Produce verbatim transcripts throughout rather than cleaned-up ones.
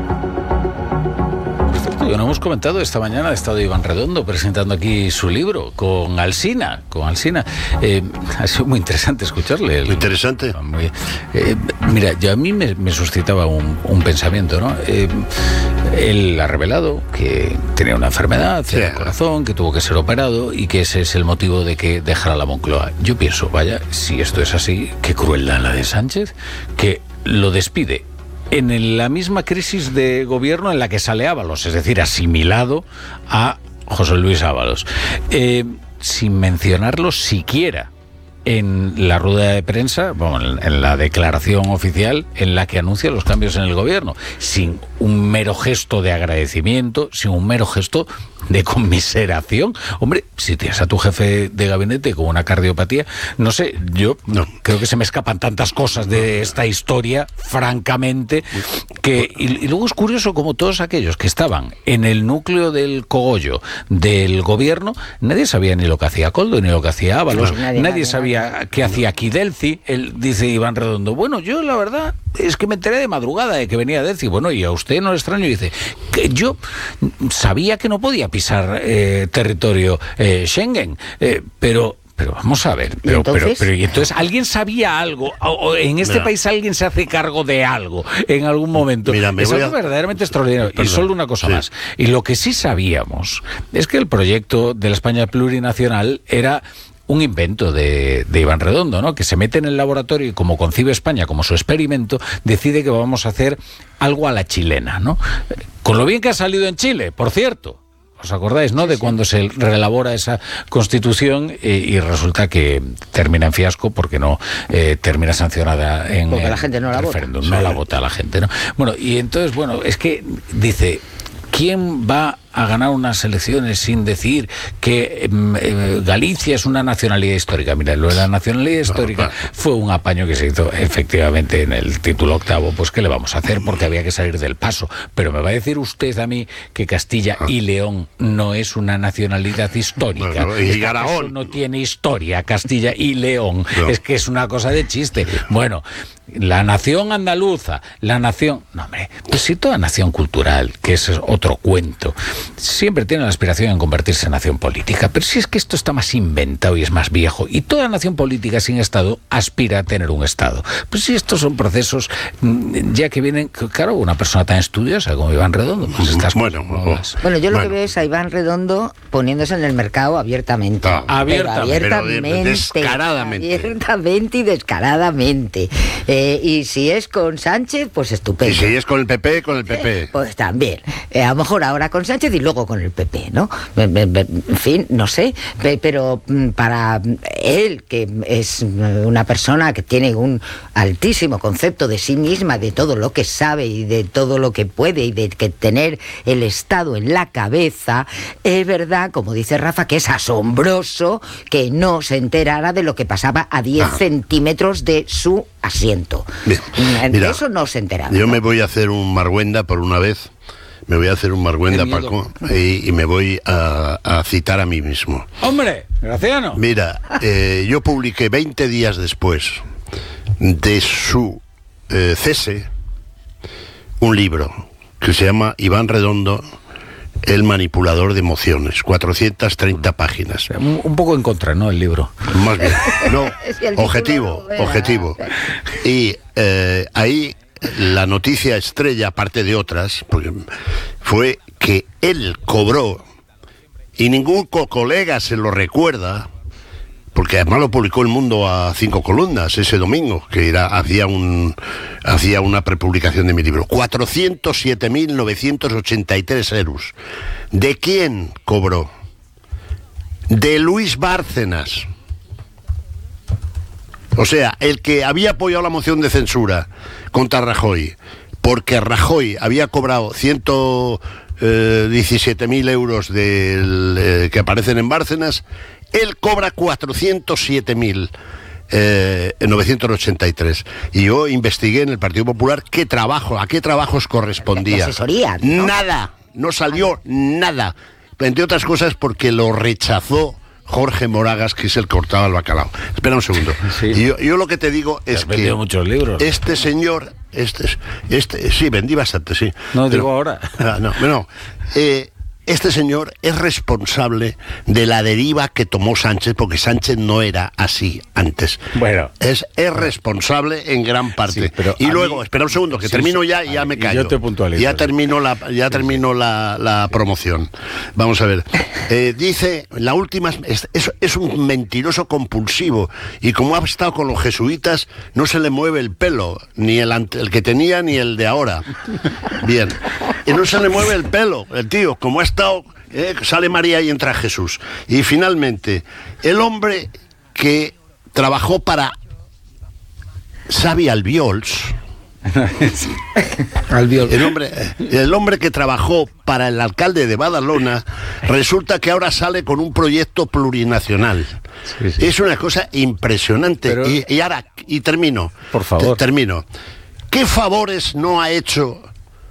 Que no hemos comentado esta mañana, ha estado Iván Redondo presentando aquí su libro con Alsina, con Alsina. Eh, ha sido muy interesante escucharle. Muy interesante. Muy, eh, mira, yo a mí me, me suscitaba un, un pensamiento, ¿no? Eh, él ha revelado que tenía una enfermedad en el corazón, que tuvo que ser operado y que ese es el motivo de que dejara la Moncloa. Yo pienso, vaya, si esto es así, qué crueldad la de Sánchez, que lo despide en la misma crisis de gobierno en la que sale Ábalos, es decir, asimilado a José Luis Ábalos, eh, sin mencionarlo siquiera en la rueda de prensa, bueno, en, en la declaración oficial en la que anuncia los cambios en el gobierno, sin un mero gesto de agradecimiento, sin un mero gesto de conmiseración. Hombre, si tienes a tu jefe de gabinete con una cardiopatía, no sé, yo no. creo que se me escapan tantas cosas de esta historia, francamente, que y, y luego es curioso como todos aquellos que estaban en el núcleo del cogollo del gobierno, nadie sabía ni lo que hacía Koldo, ni lo que hacía Ábalos, no, nadie, nadie, nadie sabía nadie. qué hacía Kidelci. Él dice Iván Redondo, bueno, yo la verdad es que me enteré de madrugada de que venía Delci. Bueno, y a usted no le extraño, dice que yo sabía que no podía pisar eh, territorio eh, Schengen, eh, pero pero vamos a ver, pero, ¿Y entonces? pero, pero, ¿y entonces alguien sabía algo? O, o en este Mira. país alguien se hace cargo de algo en algún momento. Mira, me es algo a... verdaderamente extraordinario. Perdón. Y solo una cosa sí. más. Y lo que sí sabíamos es que el proyecto de la España plurinacional era un invento de, de Iván Redondo, ¿no? Que se mete en el laboratorio y como concibe España como su experimento, decide que vamos a hacer algo a la chilena, ¿no? Con lo bien que ha salido en Chile, por cierto. ¿Os acordáis, no? De cuando se reelabora esa Constitución y, y resulta que termina en fiasco porque no eh, termina sancionada en porque la gente no la referéndum, vota. no sí. la vota la gente, ¿no? Bueno, y entonces, bueno, es que dice, ¿quién va a ganar unas elecciones sin decir que eh, Galicia es una nacionalidad histórica? Mira, lo de la nacionalidad histórica no, no. fue un apaño que se hizo efectivamente en el título octavo, pues ¿qué le vamos a hacer? Porque había que salir del paso. Pero me va a decir usted a mí que Castilla ah. y León no es una nacionalidad histórica. No, no, y Aragón no tiene historia, Castilla y León. No. Es que es una cosa de chiste. Bueno, la nación andaluza, la nación... No, hombre, pues sí, toda nación cultural, que ese es otro cuento, siempre tiene la aspiración en convertirse en nación política, pero si es que esto está más inventado y es más viejo, y toda nación política sin Estado aspira a tener un Estado. Pues si estos son procesos ya que vienen, claro, una persona tan estudiosa como Iván Redondo, pues estas bueno, cosas, bueno, yo lo bueno. que veo es a Iván Redondo poniéndose en el mercado abiertamente. Ah, abiertamente, abiertamente, descaradamente. Abiertamente y descaradamente. Eh, y si es con Sánchez, pues estupendo. Y si es con el P P, con el P P. Eh, pues también. Eh, a lo mejor ahora con Sánchez y luego con el P P, ¿no? En fin, no sé. Pero para él, que es una persona que tiene un altísimo concepto de sí misma, de todo lo que sabe y de todo lo que puede y de que tener el Estado en la cabeza, es verdad, como dice Rafa, que es asombroso que no se enterara de lo que pasaba a diez centímetros de su asiento. Bien, de mira, eso no se enteraba. Yo ¿no? me voy a hacer un Marguenda por una vez. Me voy a hacer un Marguenda, Paco, y, y me voy a, a citar a mí mismo. ¡Hombre! Graciano. Mira, eh, yo publiqué veinte días después de su eh, cese un libro que se llama Iván Redondo, el manipulador de emociones, cuatrocientas treinta páginas. Un, un poco en contra, ¿no? El libro. Más bien, no, objetivo, objetivo. Y eh, ahí la noticia estrella, aparte de otras, porque fue que él cobró, y ningún co colega se lo recuerda, porque además lo publicó El Mundo a cinco columnas ese domingo, que era, hacía, un, hacía una prepublicación de mi libro. cuatrocientos siete mil novecientos ochenta y tres euros. ¿De quién cobró? De Luis Bárcenas. O sea, el que había apoyado la moción de censura contra Rajoy, porque Rajoy había cobrado ciento diecisiete mil euros del, eh, que aparecen en Bárcenas, él cobra cuatrocientos siete mil novecientos ochenta y tres. Y yo investigué en el Partido Popular qué trabajo, a qué trabajos correspondía. Asesoría, ¿no? Nada, no salió nada. Entre otras cosas porque lo rechazó Jorge Moragas, que es el que cortaba el bacalao. Espera un segundo. Sí. Y yo, yo lo que te digo es que... vendido muchos libros. Este señor... Este, este, sí, vendí bastante, sí. No, pero, digo ahora. Ah, no, no. Eh, este señor es responsable de la deriva que tomó Sánchez, porque Sánchez no era así antes. Bueno. Es, es responsable en gran parte. Sí, pero y luego, mí, espera un segundo, que sí, termino ya y ya me callo. Yo te puntualizo. Ya termino la, ya termino la, la promoción. Vamos a ver. Eh, dice, la última, es, es, es un mentiroso compulsivo, y como ha estado con los jesuitas, no se le mueve el pelo, ni el, el que tenía ni el de ahora. Bien. Y no se le mueve el pelo, el tío, como ha estado, eh, sale María y entra Jesús. Y finalmente, el hombre que trabajó para Xavi Albiols, Albiol. El hombre, el hombre que trabajó para el alcalde de Badalona, resulta que ahora sale con un proyecto plurinacional. Sí, sí. Es una cosa impresionante. Pero... Y, y ahora, y termino. Por favor. Te, termino. ¿Qué favores no ha hecho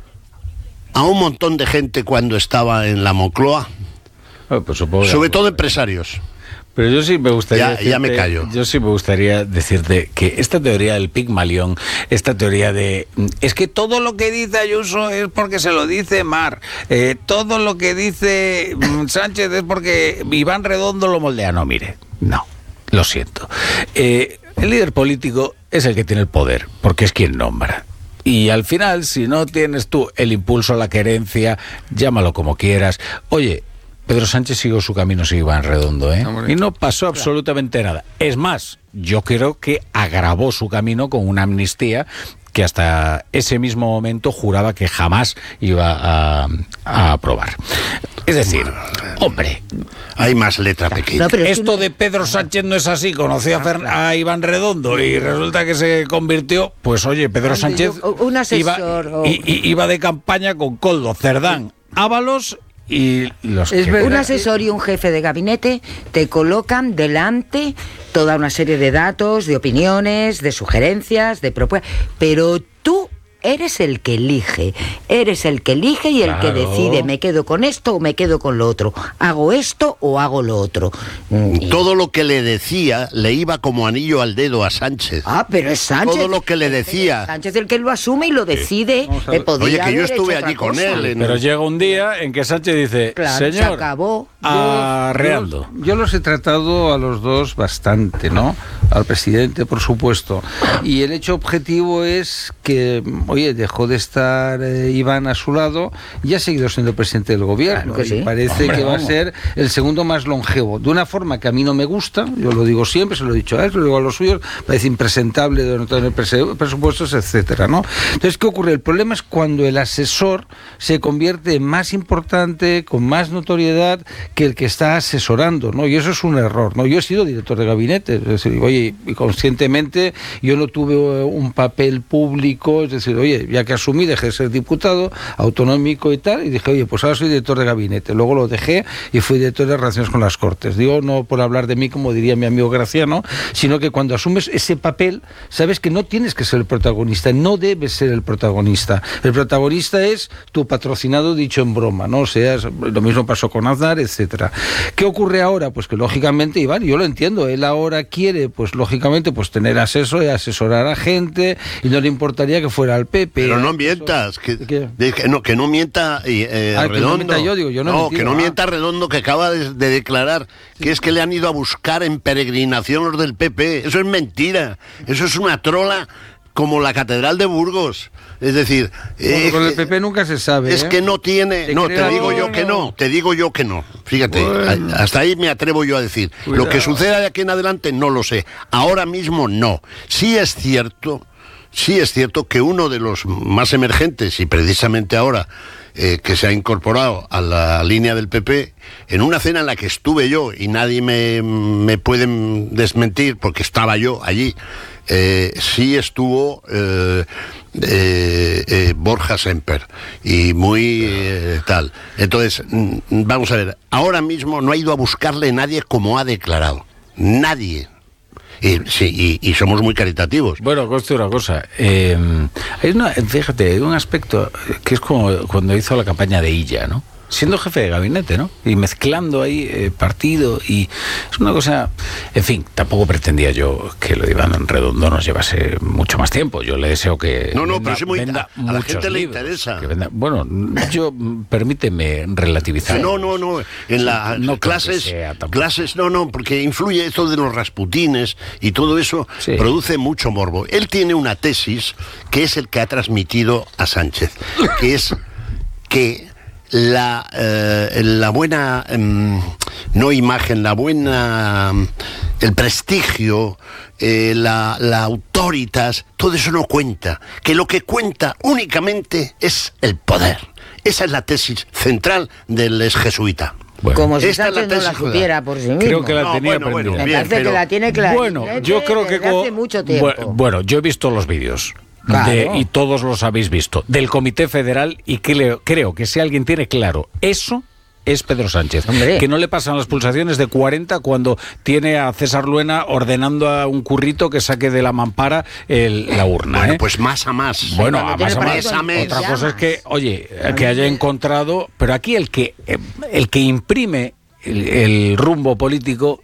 a un montón de gente cuando estaba en la Moncloa? Oh, pues supongo Sobre que... todo empresarios. Pero yo sí me gustaría ya, decirte, ya me callo. Yo sí me gustaría decirte que esta teoría del Pigmalión, esta teoría de es que todo lo que dice Ayuso es porque se lo dice Mar, eh, todo lo que dice Sánchez es porque Iván Redondo lo moldea. No, mire, no, lo siento. Eh, el líder político es el que tiene el poder, porque es quien nombra. Y al final, si no tienes tú el impulso, la querencia, llámalo como quieras. Oye, Pedro Sánchez siguió su camino sin Iván Redondo, ¿eh? Y no pasó absolutamente nada. Es más, yo creo que agravó su camino con una amnistía que hasta ese mismo momento juraba que jamás iba a, a aprobar. Es decir, hombre... Hay más letra pequeña. No, esto de Pedro Sánchez no es así. Conoció a, Fer, a Iván Redondo y resulta que se convirtió... Pues oye, Pedro Sánchez un asesor, iba, o... iba de campaña con Koldo, Cerdán, Ábalos... Y los es que... Un asesor y un jefe de gabinete te colocan delante toda una serie de datos, de opiniones, de sugerencias, de propuestas, pero tú eres el que elige, eres el que elige y el claro. que decide, me quedo con esto o me quedo con lo otro, hago esto o hago lo otro. Y... Todo lo que le decía le iba como anillo al dedo a Sánchez. Ah, pero es Sánchez. Todo lo que le decía. Sánchez el que lo asume y lo decide. Sí. Eh, Oye, que yo estuve allí con cosa. él. En... Pero llega un día en que Sánchez dice, claro, señor, se acabó. Arreando. Yo, yo los he tratado a los dos bastante, ¿no? Al presidente, por supuesto. Y el hecho objetivo es que, oye, dejó de estar eh, Iván a su lado y ha seguido siendo presidente del gobierno. Claro que sí. Y parece Hombre, que va vamos. a ser el segundo más longevo. De una forma que a mí no me gusta, yo lo digo siempre, se lo he dicho a él, se lo digo a los suyos, parece impresentable de no tener presupuestos, etcétera, ¿no? Entonces, ¿qué ocurre? El problema es cuando el asesor se convierte en más importante, con más notoriedad que el que está asesorando, ¿no? Y eso es un error, ¿no? Yo he sido director de gabinete, es decir, oye, y conscientemente yo no tuve un papel público, es decir, oye, ya que asumí, dejé de ser diputado autonómico y tal, y dije, oye, pues ahora soy director de gabinete. Luego lo dejé y fui director de Relaciones con las Cortes. Digo, no por hablar de mí, como diría mi amigo Graciano, sino que cuando asumes ese papel, sabes que no tienes que ser el protagonista, no debes ser el protagonista. El protagonista es tu patrocinado, dicho en broma, ¿no? O sea, lo mismo pasó con Aznar, etcétera. ¿Qué ocurre ahora? Pues que lógicamente, Iván, yo lo entiendo, él ahora quiere, pues lógicamente, pues tener asesor y asesorar a gente, y no le importaría que fuera al P P. Pero no mientas, que, de, que, no, que no mienta eh, ah, Redondo. Que no mienta yo, digo, yo no, no mentido, que no ah. mienta Redondo, que acaba de, de declarar sí. que es que le han ido a buscar en peregrinación los del P P. Eso es mentira, eso es una trola como la Catedral de Burgos. Es decir... Bueno, eh, con el P P nunca se sabe. Es ¿eh? que no tiene... No, te digo yo que no, te digo yo que no. Fíjate, bueno. hasta ahí me atrevo yo a decir. Cuidado. Lo que suceda de aquí en adelante no lo sé. Ahora mismo no. Sí es cierto... Sí es cierto que uno de los más emergentes, y precisamente ahora eh, que se ha incorporado a la línea del P P, en una cena en la que estuve yo, y nadie me, me puede desmentir porque estaba yo allí, eh, sí estuvo eh, eh, eh, Borja Semper, y muy eh, tal. Entonces, vamos a ver, ahora mismo no ha ido a buscarle nadie como ha declarado. Nadie. Y, sí, y, y somos muy caritativos. Bueno, conste una cosa. Eh, hay una, fíjate, hay un aspecto que es como cuando hizo la campaña de Illa, ¿no? siendo jefe de gabinete, ¿no? Y mezclando ahí eh, partido y es una cosa, en fin, tampoco pretendía yo que lo de Iván Redondo nos llevase mucho más tiempo. Yo le deseo que no, no, venda, pero es muy, venda a la gente le libros, interesa. Que venda, bueno, yo permíteme relativizar. No, no, no. En las no clases, clases, no, no, porque influye esto de los rasputines y todo eso sí. produce mucho morbo. Él tiene una tesis que es el que ha transmitido a Sánchez, que es que la, eh, la buena eh, no imagen, la buena el prestigio, eh, la, la autoritas, todo eso no cuenta, que lo que cuenta únicamente es el poder. Esa es la tesis central del ex jesuita. Bueno, como si Sánchez no la supiera por sí mismo. Creo que la no, tenía bueno, aprendida. bueno, Me bien, parece pero... que la tiene clara. Bueno, yo creo que hace mucho tiempo. Bueno, bueno, yo he visto los vídeos. Claro. De, y todos los habéis visto, del Comité Federal, y que le, creo que si alguien tiene claro eso, es Pedro Sánchez. Hombre. Que no le pasan las pulsaciones de cuarenta cuando tiene a César Luena ordenando a un currito que saque de la mampara el, la urna. Bueno, ¿eh? pues más a más. Bueno, Cuando a más a tiene más. para mes. Otra llamas. cosa es que, oye, que haya encontrado, pero aquí el que, el que imprime el, el rumbo político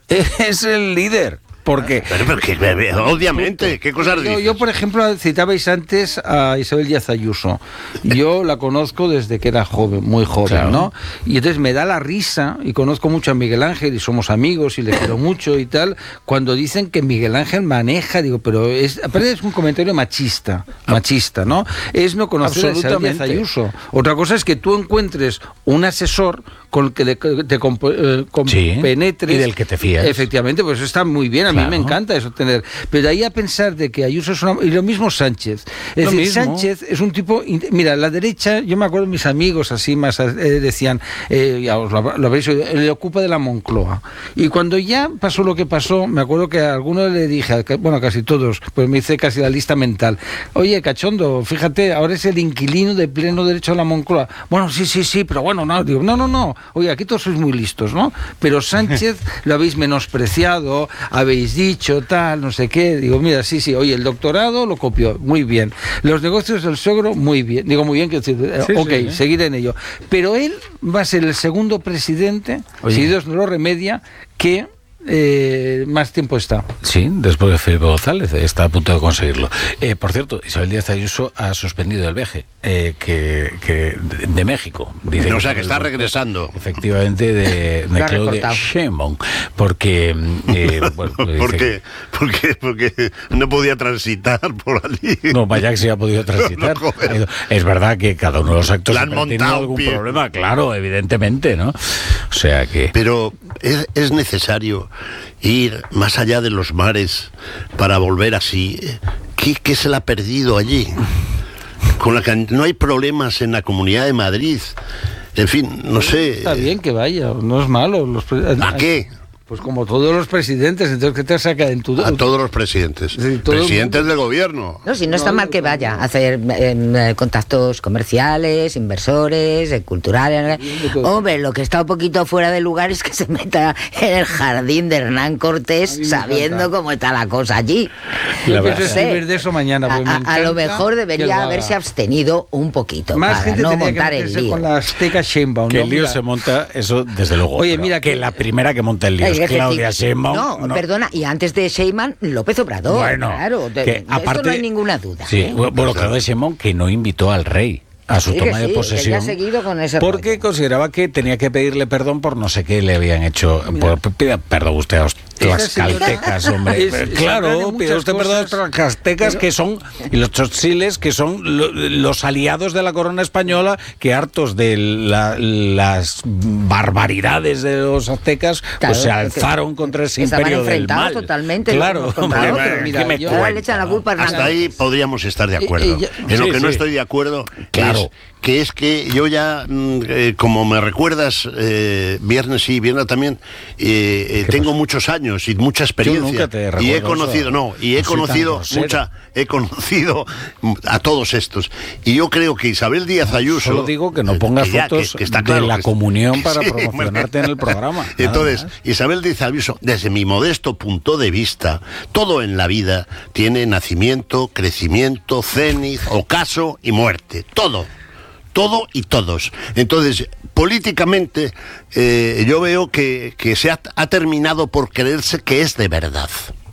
es el líder. Porque pero, pero que, obviamente, ¿qué cosas dices? Yo, yo, por ejemplo, citabais antes a Isabel Díaz Ayuso. Yo la conozco desde que era joven, muy joven, claro. ¿no? Y entonces me da la risa, y conozco mucho a Miguel Ángel, y somos amigos, y le quiero mucho y tal, cuando dicen que Miguel Ángel maneja, digo, pero es, aparte es un comentario machista, machista, ¿no? Es no conocer a Isabel Díaz Ayuso. Otra cosa es que tú encuentres un asesor con el que te, te eh, compenetres. Sí, y del que te fías. Efectivamente, pues eso está muy bien, a claro. mí me encanta eso tener. Pero de ahí a pensar de que Ayuso es una... Y lo mismo Sánchez. Es lo decir, mismo. Sánchez es un tipo... Mira, la derecha, yo me acuerdo mis amigos así más eh, decían, eh, ya os lo, lo habréis oído, le ocupa de la Moncloa. Y cuando ya pasó lo que pasó, me acuerdo que a algunos le dije, bueno, casi todos, pues me hice casi la lista mental. Oye, cachondo, fíjate, ahora es el inquilino de pleno derecho a la Moncloa. Bueno, sí, sí, sí, pero bueno, no, digo, no, no, no. Oye, aquí todos sois muy listos, ¿no? Pero Sánchez lo habéis menospreciado, habéis dicho tal, no sé qué. Digo, mira, sí, sí, oye, el doctorado lo copió, muy bien. Los negocios del suegro, muy bien. Digo, muy bien, que decir, sí, ok, sí, ¿eh? Seguir en ello. Pero él va a ser el segundo presidente, oye. Si Dios no lo remedia, que... Eh, más tiempo está. Sí, después de Felipe González, está a punto de conseguirlo. Eh, por cierto, Isabel Díaz Ayuso ha suspendido el viaje eh, que, que de, de México. Dice no, que o sea, que está regresando. Efectivamente, de, de Claudia Sheinbaum. Porque... Eh, bueno, ¿Por qué? Porque, porque no podía transitar por allí. No, vaya que sí ha podido transitar. No, no, es verdad que cada uno de los actos tiene algún pie. problema, claro, evidentemente, ¿no? O sea que... Pero es, es necesario ir más allá de los mares para volver así. ¿Qué, qué se le ha perdido allí? Con la can... No hay problemas en la Comunidad de Madrid. En fin, no sé. Está bien que vaya, no es malo. Los... ¿A qué? Pues como todos los presidentes, entonces ¿qué te saca en tu... A todos los presidentes. Sí, todo presidentes del gobierno. No, si no está no, mal que vaya a hacer eh, contactos comerciales, inversores, eh, culturales. Hombre, lo que está un poquito fuera de lugar es que se meta en el jardín de Hernán Cortés sabiendo cómo está la cosa allí. Yo pienso escribir de eso mañana. A, a, a lo mejor debería haberse abstenido un poquito. Más para gente no tenía montar que el lío. Con la Azteca Sheinbaum. Que ¿no? el lío Mira. se monta, eso desde luego. Oye, mira que, que la primera que monta el lío es Claudia Sheinbaum. No, no, perdona, y antes de Sheinbaum, López Obrador. Bueno, claro, de, que de aparte, esto no hay ninguna duda. Sí, ¿eh? bueno, Claudia Sheinbaum que no invitó al rey a su sí, toma de sí, posesión, que seguido con ese porque rollo. Consideraba que tenía que pedirle perdón por no sé qué le habían hecho. Por, pida perdón usted a los tlaxcaltecas, hombre. Es, es claro, pida usted perdón a los tlaxcaltecas, pero... que son, y los tzotzilles, que son lo, los aliados de la corona española, que hartos de la, las barbaridades de los aztecas, claro, pues se alzaron que, contra ese imperio del mal. Totalmente. Claro, contra otro. Mira, me yo le echan la culpa a hasta ahí podríamos estar de acuerdo. Y, y, y, en lo sí, que sí. no estoy de acuerdo claro. es que es que yo ya, eh, como me recuerdas, eh, viernes sí, viernes también, eh, eh, tengo pasa? muchos años y mucha experiencia. Y he conocido, no, y he no conocido mucha, he conocido a todos estos. Y yo creo que Isabel Díaz Ayuso... Solo digo que no pongas que ya, fotos que, que está claro, de la que, comunión para sí, promocionarte en el programa. Entonces, Isabel Díaz Ayuso, desde mi modesto punto de vista, todo en la vida tiene nacimiento, crecimiento, cenit, ocaso y muerte. Todo. todo y todos. Entonces, políticamente, eh, yo veo que, que se ha, ha terminado por creerse que es de verdad.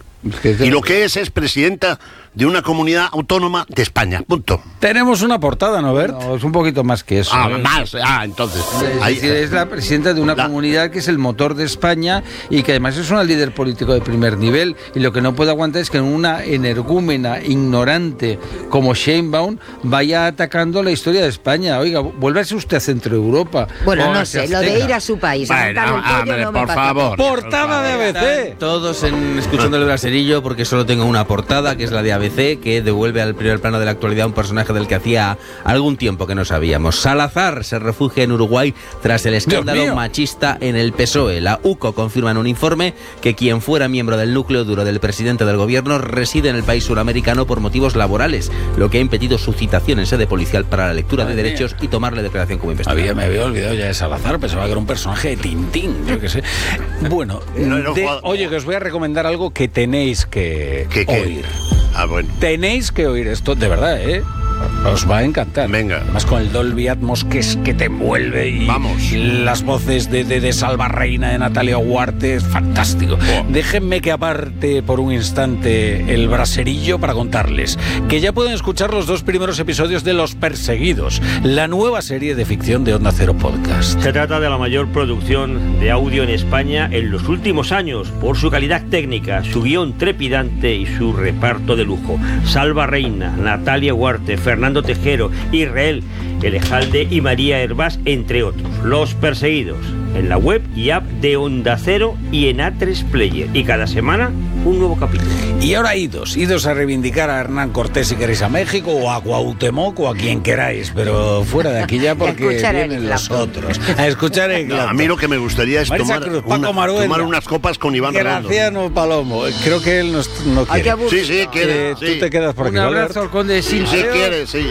Y lo que es es presidenta de una comunidad autónoma de España, punto. Tenemos una portada, ¿no, Bert? No, es un poquito más que eso. Ah, ¿eh? más, ah, entonces. Es, ahí, decir, es la presidenta de una la... comunidad que es el motor de España y que además es una líder político de primer nivel, y lo que no puede aguantar es que una energúmena ignorante como Sheinbaum vaya atacando la historia de España. Oiga, vuélvase usted a Centro Europa. Bueno, no sé, lo de ir a su país a bueno, montar el pollo hombre, no me por parece. favor. Portada de A B C. Todos en, escuchando el braserillo, porque solo tengo una portada, que es la de A B C, que devuelve al primer plano de la actualidad un personaje del que hacía algún tiempo que no sabíamos. Salazar se refugia en Uruguay tras el escándalo machista en el P S O E. La U C O confirma en un informe que quien fuera miembro del núcleo duro del presidente del gobierno reside en el país suramericano por motivos laborales, lo que ha impedido su citación en sede policial para la lectura de derechos y tomarle declaración como investigador. Había, me había olvidado ya de Salazar, pensaba que era un personaje de Tintín, yo qué sé. Bueno, No, no, de- Juan- oye, que os voy a recomendar algo que tenéis que ¿Qué, qué? oír. Ah, bueno. Tenéis que oír esto, de verdad, ¿eh? Os va a encantar. Venga. Además con el Dolby Atmos que es que te envuelve y Vamos. las voces de, de, de Salva Reina, de Natalia Huarte, es fantástico. Buah. Déjenme que aparte por un instante el braserillo para contarles que ya pueden escuchar los dos primeros episodios de Los Perseguidos, la nueva serie de ficción de Onda Cero Podcast. Se trata de la mayor producción de audio en España en los últimos años por su calidad técnica, su guión trepidante y su reparto de lujo. Salva Reina, Natalia Huarte, Fernando Tejero, Israel Elejalde y María Hervás, entre otros. Los Perseguidos, en la web y app de Onda Cero y en A tres Player. Y cada semana un nuevo capítulo. Y ahora idos, idos a reivindicar a Hernán Cortés si queréis a México, o a Cuauhtémoc, o a quien queráis, pero fuera de aquí ya porque Escuchar a Eric vienen los Clapton. otros. A escuchar el No, a mí lo que me gustaría es Marisa tomar, Cruz, Paco una- Maruenda. tomar unas copas con Iván Redondo. Graciano Palomo. Creo que él no, no Ay, quiere. qué aburrido. Sí, sí, quiere. Eh, sí. Tú te quedas por aquí, Un ¿vale? abrazo al conde Sí, Sin. sí quiere, sí.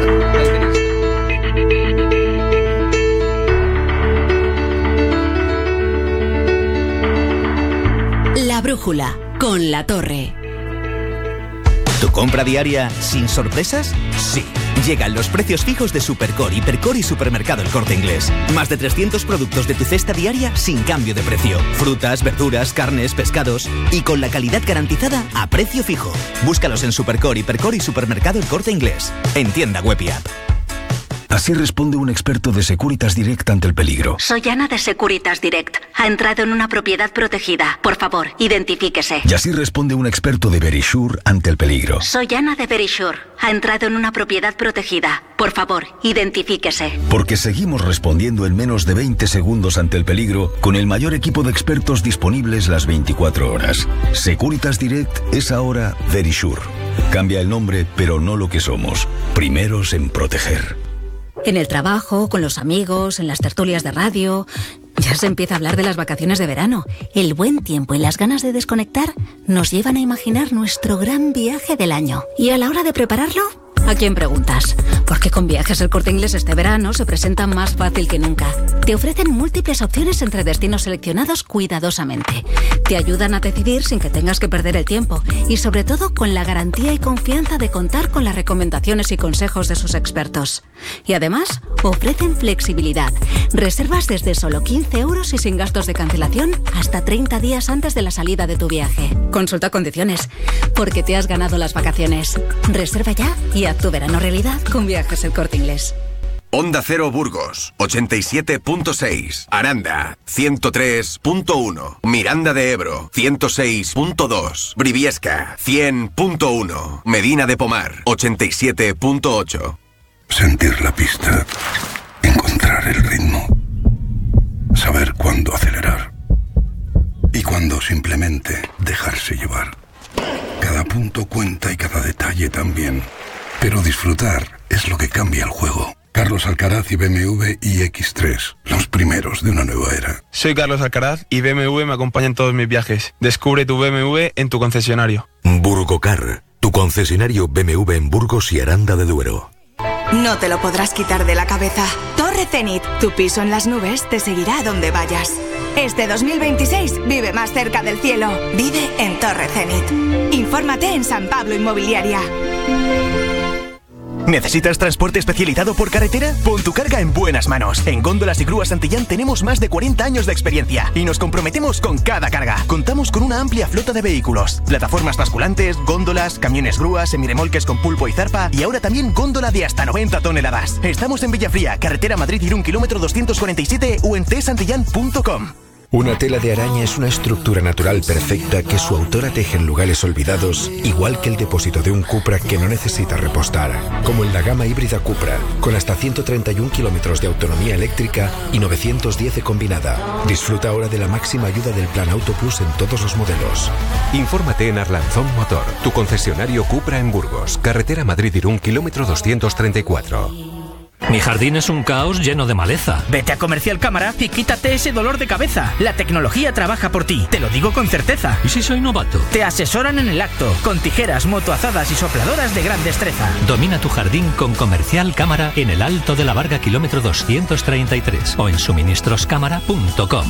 La brújula con La Torre. ¿Tu compra diaria sin sorpresas? Sí. Llegan los precios fijos de Supercore, Hipercore y Supermercado El Corte Inglés. Más de trescientos productos de tu cesta diaria sin cambio de precio. Frutas, verduras, carnes, pescados y con la calidad garantizada a precio fijo. Búscalos en Supercore, Hipercore y Supermercado El Corte Inglés. En tienda web y app. Así responde un experto de Securitas Direct ante el peligro. Soy Ana de Securitas Direct. Ha entrado en una propiedad protegida. Por favor, identifíquese. Y así responde un experto de Verisure ante el peligro. Soy Ana de Verisure. Ha entrado en una propiedad protegida. Por favor, identifíquese. Porque seguimos respondiendo en menos de veinte segundos ante el peligro con el mayor equipo de expertos disponibles las veinticuatro horas. Securitas Direct es ahora Verisure. Cambia el nombre, pero no lo que somos. Primeros en proteger. En el trabajo, con los amigos, en las tertulias de radio. Ya se empieza a hablar de las vacaciones de verano. El buen tiempo y las ganas de desconectar nos llevan a imaginar nuestro gran viaje del año. Y a la hora de prepararlo, ¿a quién preguntas? Porque con Viajes El Corte Inglés este verano se presenta más fácil que nunca. Te ofrecen múltiples opciones entre destinos seleccionados cuidadosamente. Te ayudan a decidir sin que tengas que perder el tiempo. Y sobre todo con la garantía y confianza de contar con las recomendaciones y consejos de sus expertos. Y además, ofrecen flexibilidad. Reservas desde solo quince euros y sin gastos de cancelación hasta treinta días antes de la salida de tu viaje. Consulta condiciones, porque te has ganado las vacaciones. Reserva ya y haz tu verano realidad con Viajes El Corte Inglés. Onda Cero Burgos, ochenta y siete punto seis. Aranda, ciento tres punto uno. Miranda de Ebro, ciento seis punto dos. Briviesca, cien punto uno. Medina de Pomar, ochenta y siete punto ocho. Sentir la pista, encontrar el ritmo, saber cuándo acelerar y cuándo simplemente dejarse llevar. Cada punto cuenta y cada detalle también, pero disfrutar es lo que cambia el juego. Carlos Alcaraz y B M W i X tres, los primeros de una nueva era. Soy Carlos Alcaraz y B M W me acompaña en todos mis viajes. Descubre tu B M W en tu concesionario. Burgocar, tu concesionario B M W en Burgos y Aranda de Duero. No te lo podrás quitar de la cabeza. Torre Zenit, tu piso en las nubes, te seguirá a donde vayas. Este dos mil veintiséis vive más cerca del cielo. Vive en Torre Zenit. Infórmate en San Pablo Inmobiliaria. ¿Necesitas transporte especializado por carretera? Pon tu carga en buenas manos. En Góndolas y Grúas Santillán tenemos más de cuarenta años de experiencia y nos comprometemos con cada carga. Contamos con una amplia flota de vehículos, plataformas basculantes, góndolas, camiones grúas, semirremolques con pulpo y zarpa y ahora también góndola de hasta noventa toneladas. Estamos en Villafría, carretera Madrid-Irún, kilómetro doscientos cuarenta y siete o en c santillán punto com. Una tela de araña es una estructura natural perfecta que su autora teje en lugares olvidados, igual que el depósito de un Cupra que no necesita repostar, como en la gama híbrida Cupra, con hasta ciento treinta y un kilómetros de autonomía eléctrica y novecientos diez de combinada. Disfruta ahora de la máxima ayuda del Plan Auto Plus en todos los modelos. Infórmate en Arlanzón Motor, tu concesionario Cupra en Burgos, carretera Madrid-Irún, kilómetro doscientos treinta y cuatro. Mi jardín es un caos lleno de maleza. Vete a Comercial Cámara y quítate ese dolor de cabeza. La tecnología trabaja por ti, te lo digo con certeza. ¿Y si soy novato? Te asesoran en el acto, con tijeras, motoazadas y sopladoras de gran destreza. Domina tu jardín con Comercial Cámara en el Alto de la Varga, kilómetro doscientos treinta y tres o en suministros cámara punto com.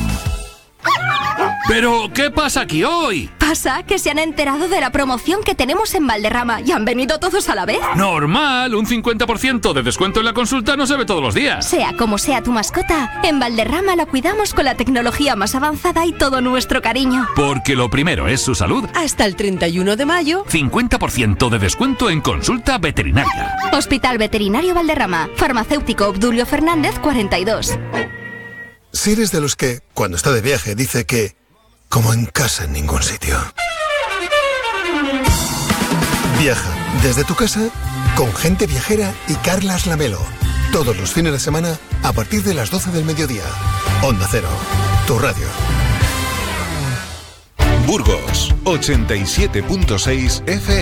¿Pero qué pasa aquí hoy? Pasa que se han enterado de la promoción que tenemos en Valderrama y han venido todos a la vez. Normal, un cincuenta por ciento de descuento en la consulta no se ve todos los días. Sea como sea tu mascota, en Valderrama la cuidamos con la tecnología más avanzada y todo nuestro cariño. Porque lo primero es su salud. Hasta el treinta y uno de mayo, cincuenta por ciento de descuento en consulta veterinaria. Hospital Veterinario Valderrama, farmacéutico Obdulio Fernández cuarenta y dos. Si eres de los que, cuando está de viaje, dice que como en casa en ningún sitio. Viaja desde tu casa con Gente Viajera y Carlas Lamelo. Todos los fines de semana a partir de las doce del mediodía. Onda Cero, tu radio. Burgos, ochenta y siete punto seis F M.